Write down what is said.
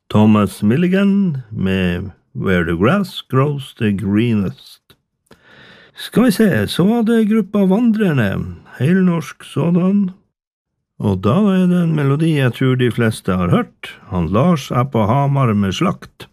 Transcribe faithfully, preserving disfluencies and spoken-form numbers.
Thomas Milligan med Where the Grass Grows the Greenest. Skal vi se, så var det gruppa Vandrerne, helnorsk sådan. Og da er det en melodi jeg tror de fleste har hørt. Han Lars er på Hamar med slakt.